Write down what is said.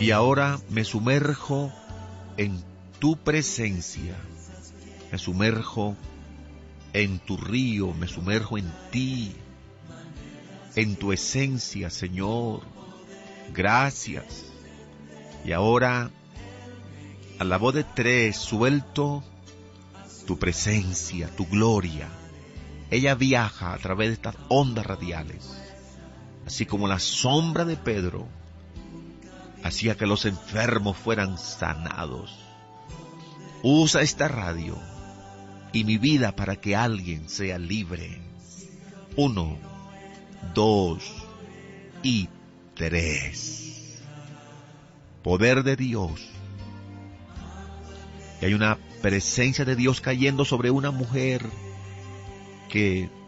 Y ahora me sumerjo en tu presencia, me sumerjo en tu río, me sumerjo en ti, en tu esencia, Señor. Gracias. Y ahora, a la voz de tres, suelto tu presencia, tu gloria. Ella viaja a través de estas ondas radiales, así como la sombra de Pedro hacía que los enfermos fueran sanados. Usa esta radio y mi vida para que alguien sea libre. 1, 2 y 3. Poder de Dios. Y hay una presencia de Dios cayendo sobre una mujer que